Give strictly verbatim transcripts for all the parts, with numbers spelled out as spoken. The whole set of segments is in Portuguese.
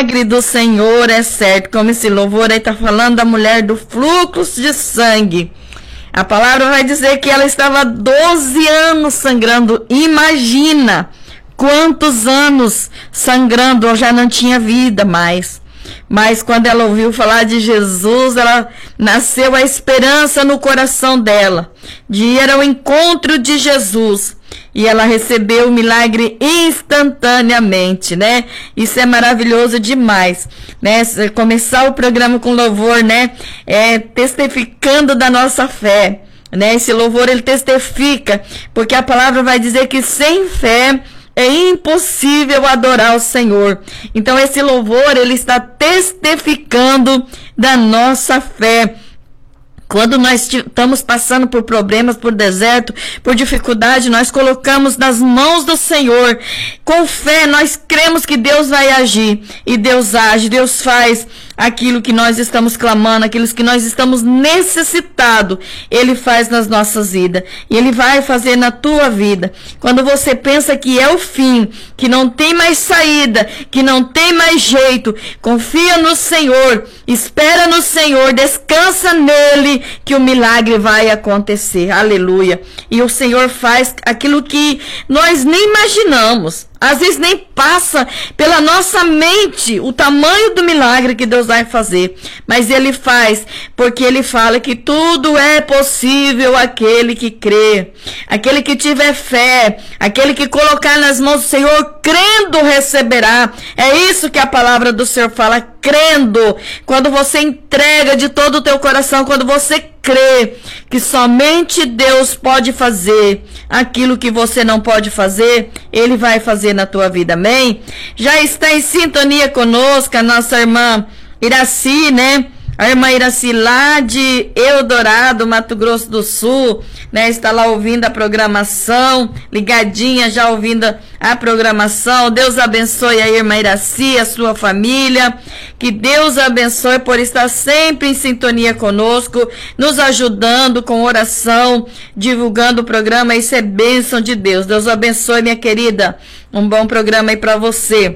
milagre do Senhor é certo. Como esse louvor aí está falando da mulher do fluxo de sangue. A palavra vai dizer que ela estava doze anos sangrando. Imagina quantos anos sangrando, ela já não tinha vida mais. Mas quando ela ouviu falar de Jesus, ela nasceu a esperança no coração dela de ir ao encontro de Jesus. E ela recebeu o milagre instantaneamente, né? Isso é maravilhoso demais, né? Começar o programa com louvor, né? É, testificando da nossa fé, né? Esse louvor, ele testifica, porque a palavra vai dizer que sem fé é impossível adorar o Senhor. Então esse louvor, ele está testificando da nossa fé. Quando nós estamos passando por problemas, por deserto, por dificuldade, nós colocamos nas mãos do Senhor. Com fé, nós cremos que Deus vai agir. E Deus age, Deus faz aquilo que nós estamos clamando, aquilo que nós estamos necessitados. Ele faz nas nossas vidas. E Ele vai fazer na tua vida. Quando você pensa que é o fim, que não tem mais saída, que não tem mais jeito, confia no Senhor, espera no Senhor, descansa nele, que o milagre vai acontecer. Aleluia. E o Senhor faz aquilo que nós nem imaginamos. Às vezes nem passa pela nossa mente o tamanho do milagre que Deus vai fazer. Mas Ele faz, porque Ele fala que tudo é possível àquele que crê. Aquele que tiver fé, aquele que colocar nas mãos do Senhor, crendo receberá. É isso que a palavra do Senhor fala, crendo. Quando você entrega de todo o teu coração, quando você crê que somente Deus pode fazer aquilo que você não pode fazer, Ele vai fazer na tua vida, amém? Já está em sintonia conosco a nossa irmã Iraci, né? A irmã Iraci lá de Eldorado, Mato Grosso do Sul, né? Está lá ouvindo a programação, ligadinha já ouvindo a programação. Deus abençoe a irmã Iraci, a sua família. Que Deus abençoe por estar sempre em sintonia conosco, nos ajudando com oração, divulgando o programa. Isso é bênção de Deus. Deus abençoe, minha querida. Um bom programa aí para você.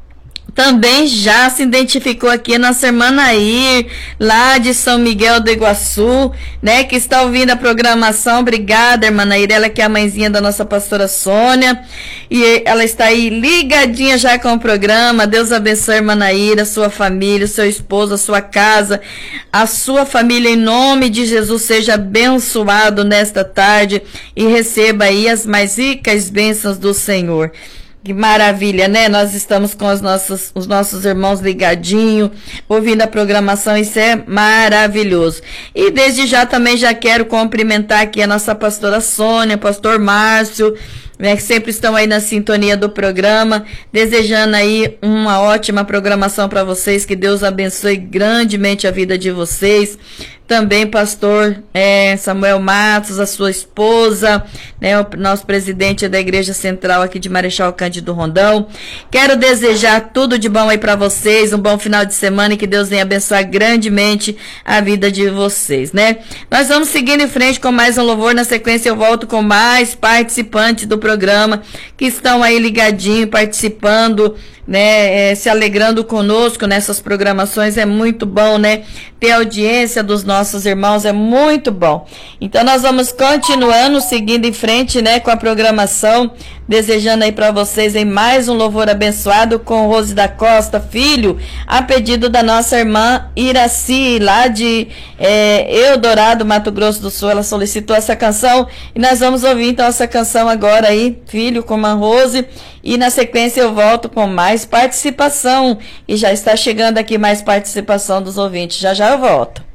Também já se identificou aqui a nossa irmã Nair, lá de São Miguel do Iguaçu, né, que está ouvindo a programação. Obrigada, irmã Nair, ela que é a mãezinha da nossa pastora Sônia, e ela está aí ligadinha já com o programa. Deus abençoe a irmã Nair, a sua família, o seu esposo, a sua casa, a sua família, em nome de Jesus, seja abençoado nesta tarde e receba aí as mais ricas bênçãos do Senhor. Que maravilha, né? Nós estamos com os nossos, os nossos irmãos ligadinhos, ouvindo a programação, isso é maravilhoso. E desde já também já quero cumprimentar aqui a nossa pastora Sônia, pastor Márcio, né, que sempre estão aí na sintonia do programa, desejando aí uma ótima programação para vocês, que Deus abençoe grandemente a vida de vocês. Também pastor é, Samuel Matos, a sua esposa, né, o nosso presidente da Igreja Central aqui de Marechal Cândido Rondão. Quero desejar tudo de bom aí para vocês, um bom final de semana e que Deus venha abençoar grandemente a vida de vocês, né? Nós vamos seguindo em frente com mais um louvor. Na sequência eu volto com mais participantes do programa que estão aí ligadinho, participando, né, é, se alegrando conosco nessas programações. É muito bom, né, ter a audiência dos nossos irmãos, é muito bom. Então nós vamos continuando, seguindo em frente, né, com a programação, desejando aí para vocês em mais um louvor abençoado com Rose da Costa Filho, a pedido da nossa irmã Iraci, lá de é, Eldorado, Mato Grosso do Sul. Ela solicitou essa canção e nós vamos ouvir então essa canção agora aí, Filho, com a Rose, e na sequência eu volto com mais participação, e já está chegando aqui mais participação dos ouvintes. Já já eu volto.